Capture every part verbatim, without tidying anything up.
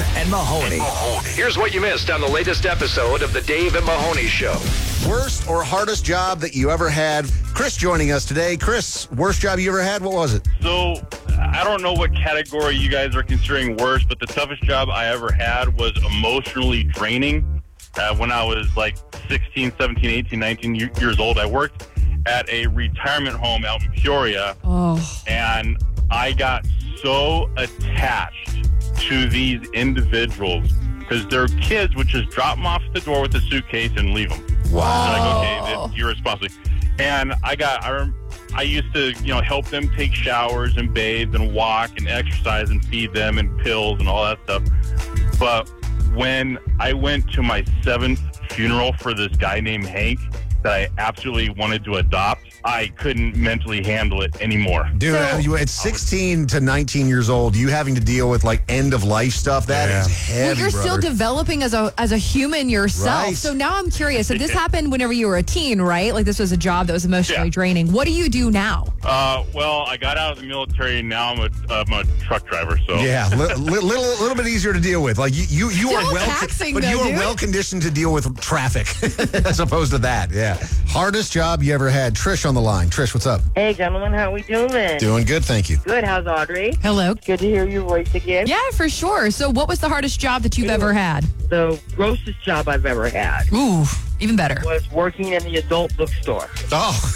and Mahoney. Here's what you missed on the latest episode of the Dave and Mahoney Show. Worst or hardest job that you ever had? Chris joining us today. Chris, worst job you ever had? What was it? So, I don't know what category you guys are considering worst, but the toughest job I ever had was emotionally draining. Uh, when I was like sixteen, seventeen, eighteen, nineteen years old, I worked at a retirement home out in Peoria. Oh. And I got so attached to these individuals because their kids would just drop them off at the door with a suitcase and leave them. Wow. Like, okay, you're responsible. And I got, I, rem- I used to, you know, help them take showers and bathe and walk and exercise and feed them and pills and all that stuff. But when I went to my seventh funeral for this guy named Hank that I absolutely wanted to adopt, I couldn't mentally handle it anymore. Dude, So- you at sixteen to nineteen years old, you having to deal with like end of life stuff, That Yeah. is heavy, Well, you're brother. still developing as a as a human yourself. Right. So now I'm curious. So this happened whenever you were a teen, right? Like this was a job that was emotionally Yeah. draining. What do you do now? Uh, well, I got out of the military and now I'm a, I'm a truck driver. So Yeah, li- li- little little bit easier to deal with. Like you, you, you are Still well, taxing, but though, you are dude. well conditioned to deal with traffic as opposed to that. Yeah, hardest job you ever had. Trish on the line. Trish, what's up? Hey, gentlemen, how we doing? Doing good, thank you. Good. How's Audrey? Hello. Good to hear your voice again. Yeah, for sure. So what was the hardest job that you've ever had? The grossest job I've ever had Ooh, even better. was working in the adult bookstore. Oh,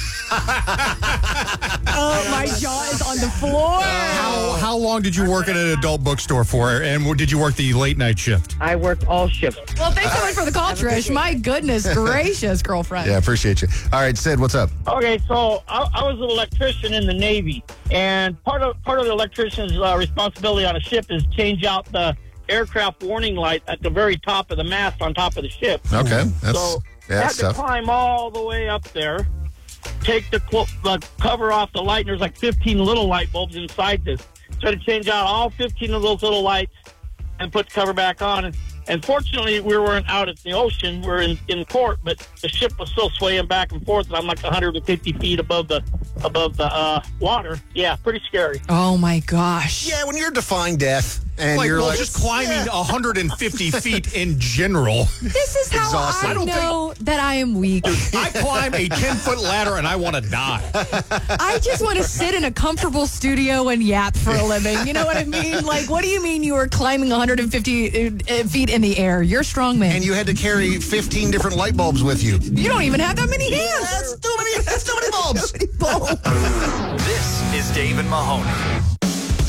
Oh, my jaw is on the floor. How, how long did you work at an adult bookstore for, and did you work the late night shift? I worked all shifts. Well, thanks so much for the call, Trish. My goodness gracious, girlfriend. yeah, appreciate you. All right, Sid, what's up? Okay, so I, I was an electrician in the Navy, and part of part of the electrician's uh, responsibility on a ship is change out the aircraft warning light at the very top of the mast on top of the ship. Okay, that's so yeah, I had that's to tough. climb all the way up there, take the, clo- the cover off the light, and there's like fifteen little light bulbs inside this. So I had to change out all fifteen of those little lights and put the cover back on. And, and fortunately, we weren't out at the ocean. We were in, in port, but the ship was still swaying back and forth, and I'm like one hundred fifty feet above the above the uh, water. Yeah, pretty scary. Oh, my gosh. Yeah, when you're defying death and Like, you're well, like just climbing one hundred fifty feet in general. This is how Exhausting. I I don't know that I am weak. I climb a ten-foot ladder, and I want to die. I just want to sit in a comfortable studio and yap for a living. You know what I mean? Like, what do you mean you were climbing one hundred fifty uh, feet in the air? You're a strong man. and you had to carry fifteen different light bulbs with you. You don't even have that many hands. That's too many. That's too many bulbs. This is Dave and Mahoney.